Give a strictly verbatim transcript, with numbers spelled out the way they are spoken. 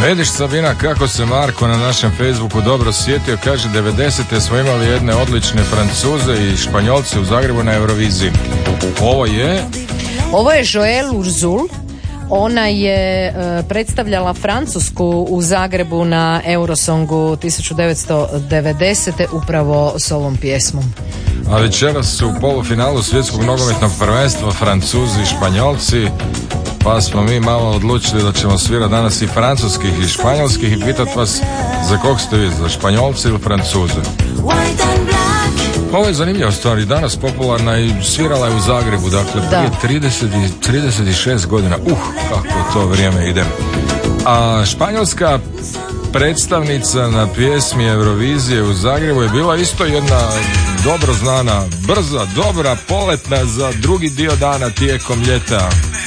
Vidiš, Sabina, kako se Marko na našem Facebooku dobro sjetio. Kaže, devedesete smo imali jedne odlične Francuze i Španjolce u Zagrebu na Euroviziji. Ovo je... Ovo je Joelle Urzul. Ona je e, predstavljala Francusku u Zagrebu na Eurosongu tisuću devetsto devedesete upravo s ovom pjesmom. A večeras su u polufinalu svjetskog nogometnog prvenstva Francuzi i Španjolci, pa smo mi malo odlučili da ćemo svirati danas i francuskih i španjolskih i pitat vas za kog ste vi, za Španjolce ili Francuze. Ovo je zanimljiva stvar i danas popularna i svirala je u Zagrebu, dakle prije trideset, trideset šest godina. Uh, kako to vrijeme ide. A španjolska predstavnica na pjesmi Eurovizije u Zagrebu je bila isto jedna dobro znana, brza, dobra, poletna za drugi dio dana tijekom ljeta.